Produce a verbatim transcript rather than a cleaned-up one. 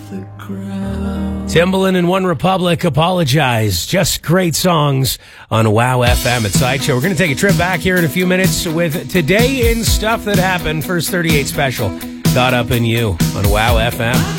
Timbaland and One Republic, Apologize. Just great songs on Wow F M at Sideshow. We're going to take a trip back here in a few minutes with Today in Stuff That Happened, First thirty-eight special. Caught Up in You on Wow F M.